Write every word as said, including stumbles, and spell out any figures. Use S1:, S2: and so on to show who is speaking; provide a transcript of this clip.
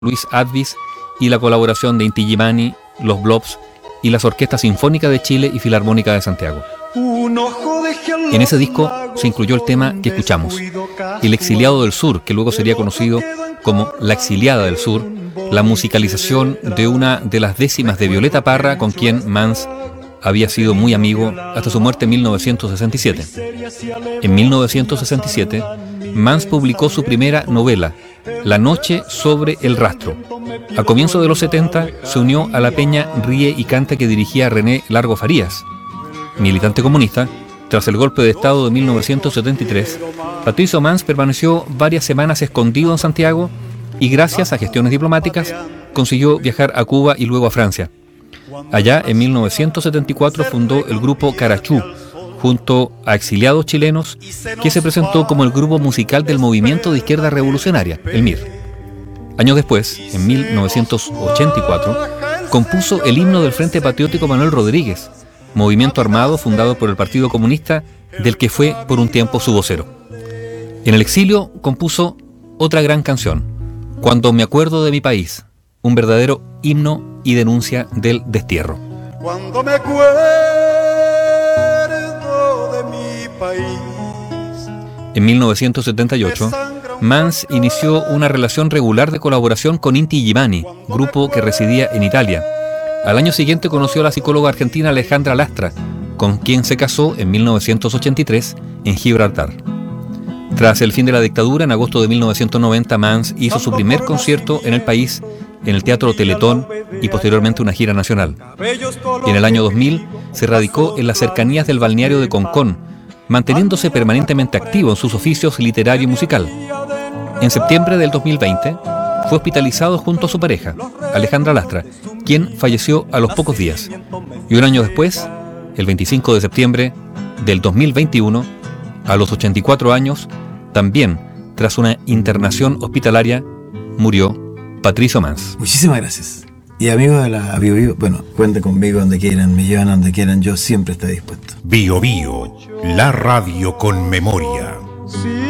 S1: Luis Advis y la colaboración de Inti Illimani, Los Blobs y las Orquestas Sinfónicas de Chile y Filarmónica de Santiago. En ese disco se incluyó el tema que escuchamos, El Exiliado del Sur, que luego sería conocido como La Exiliada del Sur, la musicalización de una de las décimas de Violeta Parra, con quien Mans había sido muy amigo hasta su muerte en mil novecientos sesenta y siete. En mil novecientos sesenta y siete, Mans publicó su primera novela, La Noche sobre el Rastro. A comienzos de los setenta se unió a la peña Ríe y Canta que dirigía René Largo Farías. Militante comunista, tras el golpe de Estado de mil novecientos setenta y tres, Patricio Mans permaneció varias semanas escondido en Santiago y gracias a gestiones diplomáticas consiguió viajar a Cuba y luego a Francia. Allá, en mil novecientos setenta y cuatro, fundó el grupo Carachú, junto a exiliados chilenos, que se presentó como el grupo musical del Movimiento de Izquierda Revolucionaria, el M I R. Años después, en mil novecientos ochenta y cuatro, compuso el himno del Frente Patriótico Manuel Rodríguez, movimiento armado fundado por el Partido Comunista, del que fue por un tiempo su vocero. En el exilio compuso otra gran canción, Cuando me acuerdo de mi país, un verdadero himno y denuncia del destierro.
S2: Cuando me acuerdo de mi país.
S1: En mil novecientos setenta y ocho, Mans inició una relación regular de colaboración con Inti Illimani, grupo que residía en Italia. Al año siguiente conoció a la psicóloga argentina Alejandra Lastra, con quien se casó en mil novecientos ochenta y tres en Gibraltar. Tras el fin de la dictadura, en agosto de mil novecientos noventa, Mans hizo su primer concierto en el país, en el Teatro Teletón, y posteriormente una gira nacional. Y en el año dos mil se radicó en las cercanías del balneario de Concón, manteniéndose permanentemente activo en sus oficios literario y musical. En septiembre del dos mil veinte fue hospitalizado junto a su pareja, Alejandra Lastra, quien falleció a los pocos días. Y un año después, el veinticinco de septiembre del dos mil veintiuno, a los ochenta y cuatro años, también tras una internación hospitalaria, murió Patricio Mans.
S3: Muchísimas gracias. Y amigos de la Bio Bio, bueno, cuenten conmigo donde quieran, me llevan donde quieran, yo siempre estoy dispuesto.
S4: Bio Bio, la radio con memoria.